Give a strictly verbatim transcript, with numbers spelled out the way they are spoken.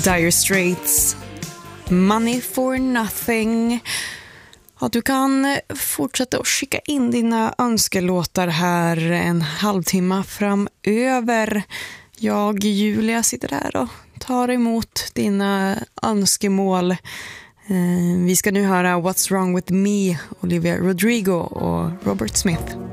Dire Straits, Money for Nothing. Ja, du kan fortsätta att skicka in dina önskelåtar här en halvtimme framöver. Jag, Julia, sitter här och tar emot dina önskemål. Vi ska nu höra What's Wrong With Me, Olivia Rodrigo och Robert Smith.